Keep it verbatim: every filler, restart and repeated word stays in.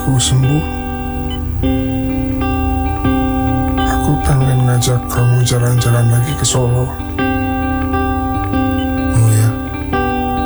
aku sembuh, aku pengen ngajak kamu jalan-jalan lagi ke Solo.